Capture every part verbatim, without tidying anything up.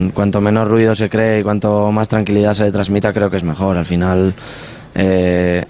cuanto menos ruido se cree y cuanto más tranquilidad se le transmita, creo que es mejor. Al final, eh,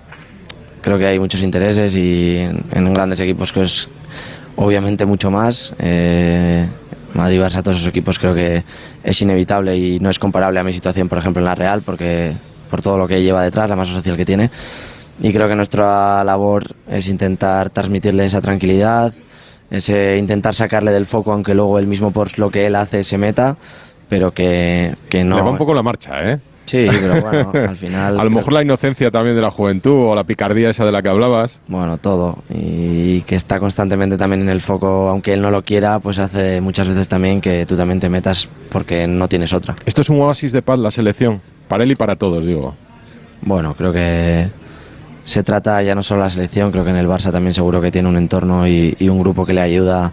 creo que hay muchos intereses y en, en grandes equipos que es obviamente mucho más. Eh, Madrid, Barça, todos esos equipos creo que es inevitable y no es comparable a mi situación, por ejemplo, en la Real, porque por todo lo que lleva detrás, la masa social que tiene. Y creo que nuestra labor es intentar transmitirle esa tranquilidad, ese intentar sacarle del foco, aunque luego él mismo por lo que él hace se meta, pero que, que no... Le va un poco la marcha, ¿eh? Sí, pero bueno, al final... A lo mejor la inocencia también de la juventud o la picardía esa de la que hablabas. Bueno, todo. Y que está constantemente también en el foco, aunque él no lo quiera, pues hace muchas veces también que tú también te metas porque no tienes otra. Esto es un oasis de paz, la selección, para él y para todos, digo. Bueno, creo que se trata ya no solo de la selección, creo que en el Barça también seguro que tiene un entorno y, y un grupo que le ayuda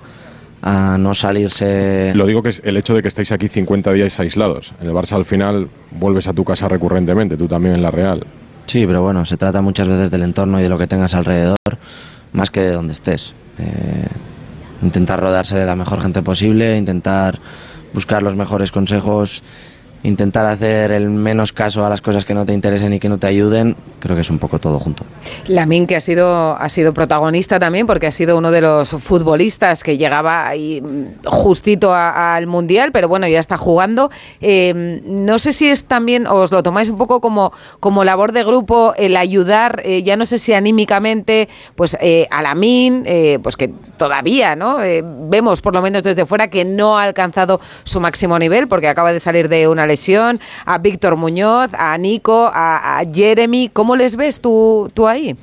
a no salirse. Lo digo que es el hecho de que estéis aquí cincuenta días aislados. En el Barça al final vuelves a tu casa recurrentemente, tú también en la Real. Sí, pero bueno, se trata muchas veces del entorno y de lo que tengas alrededor, más que de donde estés. Eh, intentar rodearse de la mejor gente posible, intentar buscar los mejores consejos, intentar hacer el menos caso a las cosas que no te interesen y que no te ayuden, creo que es un poco todo junto. Lamine, que ha sido, ha sido protagonista también, porque ha sido uno de los futbolistas que llegaba ahí justito a, al Mundial, pero bueno, ya está jugando. Eh, no sé si es también, os lo tomáis un poco como, como labor de grupo, el ayudar, eh, ya no sé si anímicamente, pues eh, a Lamine, eh, pues que todavía, ¿no? Eh, vemos, por lo menos desde fuera, que no ha alcanzado su máximo nivel, porque acaba de salir de una lesión, a Víctor Muñoz, a Nico, a, a Jeremy. ¿Cómo les ves tú, tú ahí?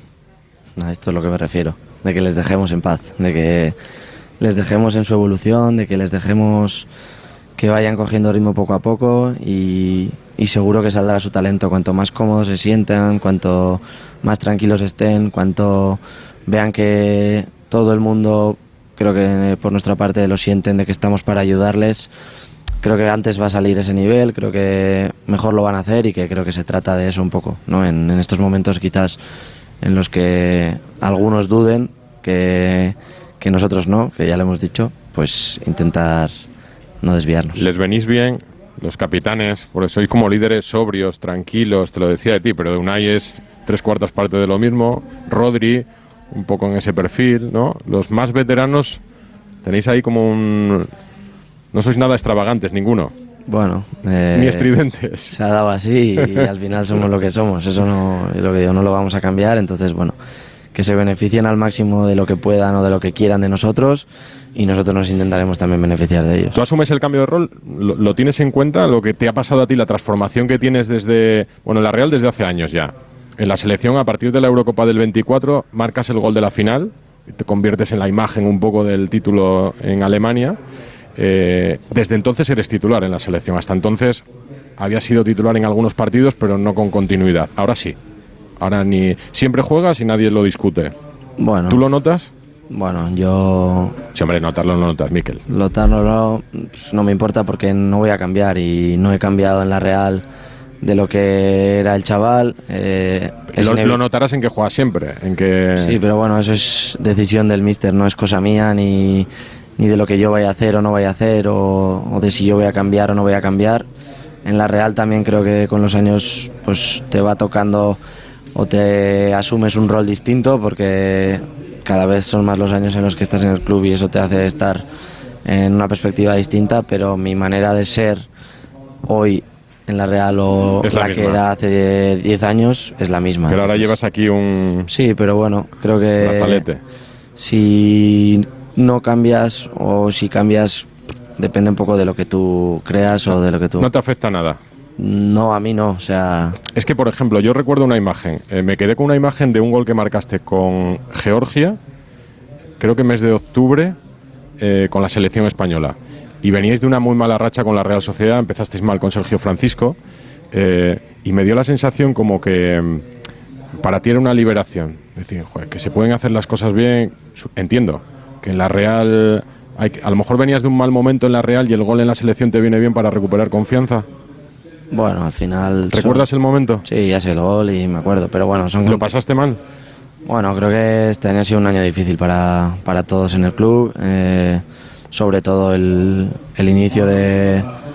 A esto es lo que me refiero, de que les dejemos en paz, de que les dejemos en su evolución, de que les dejemos que vayan cogiendo ritmo poco a poco y, y seguro que saldrá su talento. Cuanto más cómodos se sientan, cuanto más tranquilos estén, cuanto vean que todo el mundo, creo que por nuestra parte lo sienten, de que estamos para ayudarles, creo que antes va a salir ese nivel, creo que mejor lo van a hacer y que creo que se trata de eso un poco, ¿no? En, en estos momentos quizás en los que algunos duden, que, que nosotros no, que ya lo hemos dicho, pues intentar no desviarnos. Les venís bien, los capitanes, porque sois como líderes sobrios, tranquilos, te lo decía de ti, pero de Unai es tres cuartas partes de lo mismo, Rodri, un poco en ese perfil, ¿no? Los más veteranos tenéis ahí como un... No sois nada extravagantes, ninguno. Bueno, eh, ni estridentes. Se ha dado así y, y al final somos lo que somos. Eso no es lo que digo, no lo vamos a cambiar. Entonces, bueno, que se beneficien al máximo de lo que puedan o de lo que quieran de nosotros y nosotros nos intentaremos también beneficiar de ellos. ¿Tú asumes el cambio de rol? ¿Lo, lo tienes en cuenta? ¿Lo que te ha pasado a ti, la transformación que tienes desde... Bueno, en la Real desde hace años ya. En la selección, a partir de la Eurocopa del veinticuatro, marcas el gol de la final y te conviertes en la imagen un poco del título en Alemania. Eh, desde entonces eres titular en la selección. Hasta entonces había sido titular en algunos partidos, pero no con continuidad. Ahora sí. Ahora ni siempre juegas y nadie lo discute. Bueno. ¿Tú lo notas? Bueno, yo... Sí, hombre, notarlo no notas, Mikel. Notarlo no, pues no me importa porque no voy a cambiar y no he cambiado en la Real de lo que era el chaval. Eh, lo, lo notarás en que juegas siempre, en que... Sí, pero bueno, eso es decisión del míster, no es cosa mía ni... ni de lo que yo vaya a hacer o no vaya a hacer, o, o de si yo voy a cambiar o no voy a cambiar. En la Real también creo que con los años pues te va tocando o te asumes un rol distinto, porque cada vez son más los años en los que estás en el club y eso te hace estar en una perspectiva distinta, pero mi manera de ser hoy en la Real o es la, la que era hace diez años es la misma. Pero ahora llevas aquí un... Sí, pero bueno, creo que... Brazalete. Si... no cambias o si cambias depende un poco de lo que tú creas o de lo que tú... ¿No te afecta nada? No, a mí no, o sea... Es que, por ejemplo, yo recuerdo una imagen, eh, me quedé con una imagen de un gol que marcaste con Georgia, creo que mes de octubre, eh, con la selección española, y veníais de una muy mala racha con la Real Sociedad, empezasteis mal con Sergio Francisco, eh, y me dio la sensación como que mm, para ti era una liberación, es decir, joder, que se pueden hacer las cosas bien, entiendo que en la Real, hay, a lo mejor venías de un mal momento en la Real y el gol en la selección te viene bien para recuperar confianza. Bueno, al final... ¿Recuerdas son, el momento? Sí, ya sé el gol y me acuerdo, pero bueno... son ¿Lo pasaste mal? Bueno, creo que este año ha sido un año difícil para, para todos en el club, eh, sobre todo el, el inicio de,